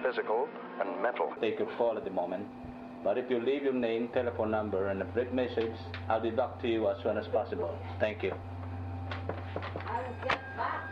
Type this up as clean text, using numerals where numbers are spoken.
physical and mental. Take your call at the moment, but if you leave your name, telephone number, and a brief message, I'll be back to you as soon as possible. Thank you.